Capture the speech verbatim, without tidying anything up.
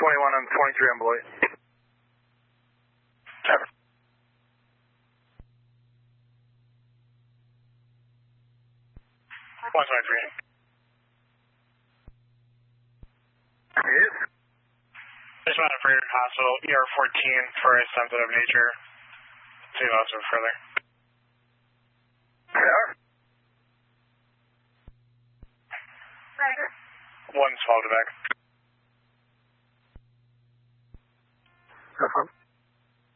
twenty-one, I'm twenty-three on Beloit. one twenty-three. Yes. Just went for hospital, E R fourteen for a sensitive nature. See you also further. Yeah. One swallowed back.